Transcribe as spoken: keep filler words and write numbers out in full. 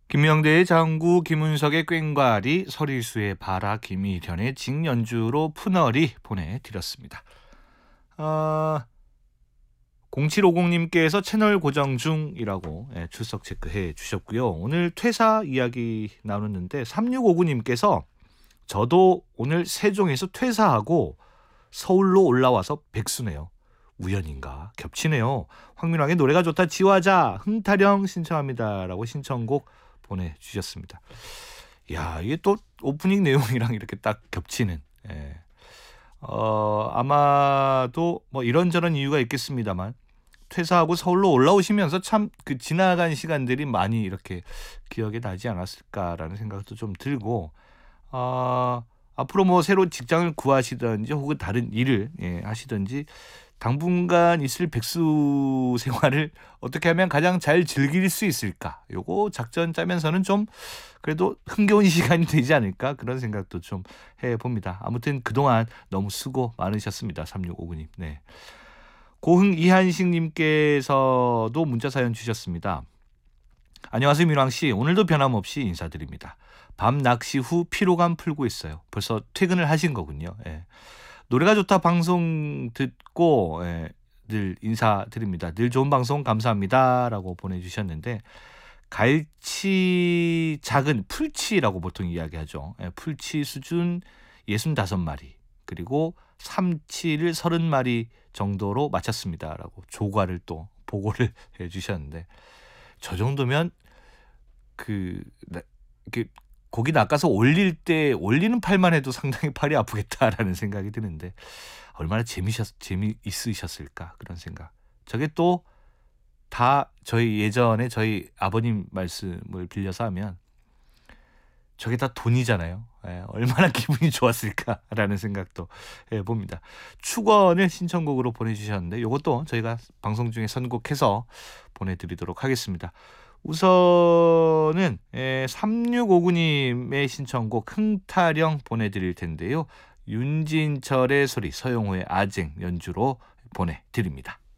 김명대의 장구, 김은석의 꽹과리, 서리수의 바라, 김희련의 직연주로 푸너리 보내드렸습니다. 아, 공칠오공님께서 채널 고정 중이라고 예, 출석 체크해 주셨고요. 오늘 퇴사 이야기 나눴는데 삼육오구님께서 저도 오늘 세종에서 퇴사하고 서울로 올라와서 백수네요. 우연인가 겹치네요. 황민왕의 노래가 좋다 지화자 흥타령 신청합니다 라고 신청곡 보내주셨습니다. 야, 이게 또 오프닝 내용이랑 이렇게 딱 겹치는 예. 어, 아마도 뭐 이런저런 이유가 있겠습니다만 퇴사하고 서울로 올라오시면서 참 그 지나간 시간들이 많이 이렇게 기억에 나지 않았을까라는 생각도 좀 들고 어, 앞으로 뭐 새로 직장을 구하시든지 혹은 다른 일을 예, 하시든지 당분간 있을 백수 생활을 어떻게 하면 가장 잘 즐길 수 있을까? 요거 작전 짜면서는 좀 그래도 흥겨운 시간이 되지 않을까? 그런 생각도 좀 해봅니다. 아무튼 그동안 너무 수고 많으셨습니다. 삼육오구님. 네. 고흥 이한식님께서도 문자 사연 주셨습니다. 안녕하세요 민왕씨. 오늘도 변함없이 인사드립니다. 밤 낚시 후 피로감 풀고 있어요. 벌써 퇴근을 하신 거군요. 예. 노래가 좋다 방송 듣고 예, 늘 인사드립니다. 늘 좋은 방송 감사합니다 라고 보내주셨는데 갈치 작은 풀치라고 보통 이야기하죠. 예, 풀치 수준 예순다섯 마리 그리고 삼치를 서른 마리 정도로 마쳤습니다 라고 조과를 또 보고를 해주셨는데 저 정도면 그 이렇게 고기 낚아서 올릴 때 올리는 팔만 해도 상당히 팔이 아프겠다라는 생각이 드는데 얼마나 재미셨 재미있으셨을까 그런 생각. 저게 또 다 저희 예전에 저희 아버님 말씀을 빌려서 하면 저게 다 돈이잖아요. 예, 얼마나 기분이 좋았을까라는 생각도 해봅니다. 축원을 신청곡으로 보내주셨는데 이것도 저희가 방송 중에 선곡해서 보내드리도록 하겠습니다. 우선은 삼육오구님의 신청곡 흥타령 보내드릴 텐데요. 윤진철의 소리, 서영호의 아쟁 연주로 보내드립니다.